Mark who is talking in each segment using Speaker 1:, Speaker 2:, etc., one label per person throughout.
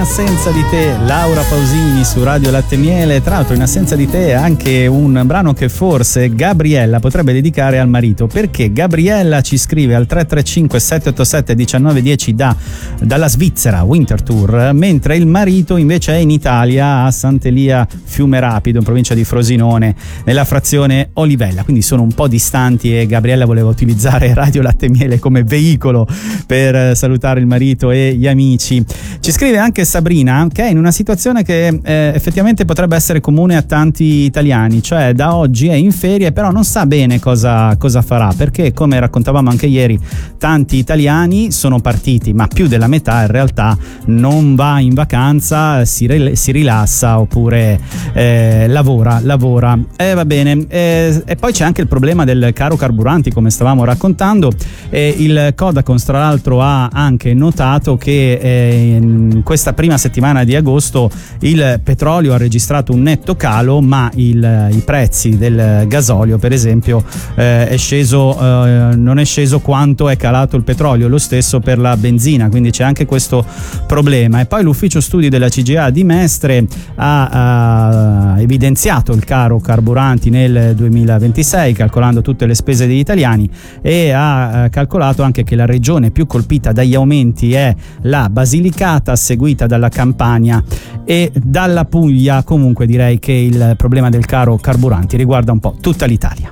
Speaker 1: assenza di te, Laura Pausini su Radio Latte e Miele. Tra l'altro in assenza di te anche un brano che forse Gabriella potrebbe dedicare al marito, perché Gabriella ci scrive al 335 787 1910 dalla Svizzera, Winter Tour, mentre il marito invece è in Italia a Sant'Elia Fiume Rapido in provincia di Frosinone nella frazione Olivella, quindi sono un po' distanti e Gabriella voleva utilizzare Radio Latte e Miele come veicolo per salutare il marito e gli amici. Ci scrive anche Sabrina che è in una situazione che effettivamente potrebbe essere comune a tanti italiani, cioè da oggi è in ferie però non sa bene cosa farà, perché come raccontavamo anche ieri tanti italiani sono partiti, ma più della metà in realtà non va in vacanza, si rilassa oppure lavora. Va bene, e poi c'è anche il problema del caro carburanti, come stavamo raccontando. Il Codacons tra l'altro ha anche notato che in questa prima settimana di agosto il petrolio ha registrato un netto calo, ma i prezzi del gasolio per esempio non è sceso quanto è calato il petrolio, lo stesso per la benzina, quindi c'è anche questo problema. E poi l'ufficio studi della CGIA di Mestre ha evidenziato il caro carburanti nel 2026 calcolando tutte le spese degli italiani, e ha calcolato anche che la regione più colpita dagli aumenti è la Basilicata, seguita dalla Campania e dalla Puglia. Comunque direi che il problema del caro carburanti riguarda un po' tutta l'Italia.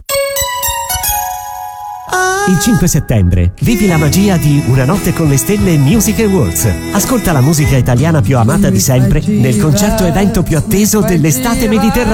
Speaker 2: Il 5 settembre vivi la magia di Una notte con le stelle Music Awards. Ascolta la musica italiana più amata di sempre nel concerto evento più atteso dell'estate mediterranea.